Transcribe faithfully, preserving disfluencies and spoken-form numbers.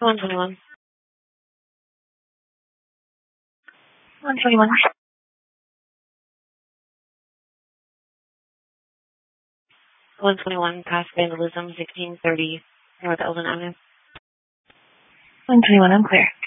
one twenty-one. one twenty-one. one twenty-one, past vandalism, sixteen thirty North Eldon Avenue. one twenty-one, I'm clear.